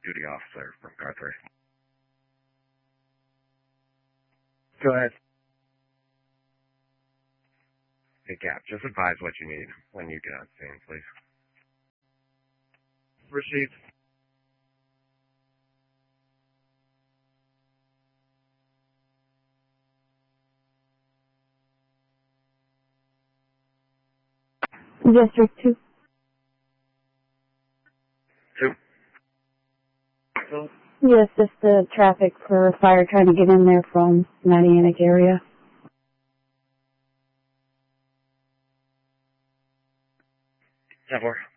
duty officer from Guthrie. Go ahead. Hey, Cap, just advise what you need when you get on scene, please. Received. District 2. 2. Yes, just the traffic for fire trying to get in there from Natianic area. 10-4.